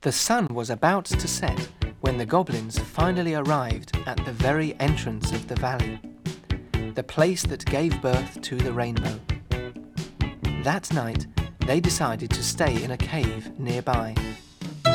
The sun was about to set when the goblins finally arrived at the very entrance of the valley, the place that gave birth to the rainbow. That night, they decided to stay in a cave nearby.